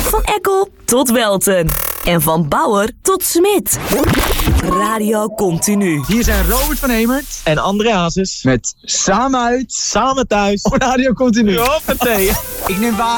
Van Eckel tot Welten. En van Bauer tot Smit. Radio Continu. Hier zijn Robert van Hemert en André Hazes met Samen uit, Samen thuis op Radio Continu. Hoppatee. Ik neem waar.